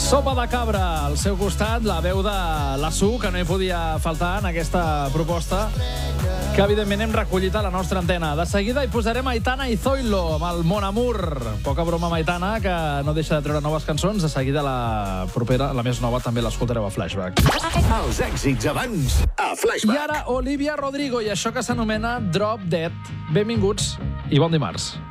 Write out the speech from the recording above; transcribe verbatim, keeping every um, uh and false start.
Sopa de cabra, al seu costat, la veu de la Su, que no hi podia faltar en aquesta proposta, que evidentment hem recollit a la nostra antena. De seguida hi posarem Aitana i Zoilo amb el Mon Amour. Poca broma amb Aitana, que no deixa de treure noves cançons. De seguida la propera, la més nova, també l'escoltareu a Flashback. Els èxits abans, a Flashback. I ara Olivia Rodrigo i això que s'anomena Drop Dead. Benvinguts i bon dimarts.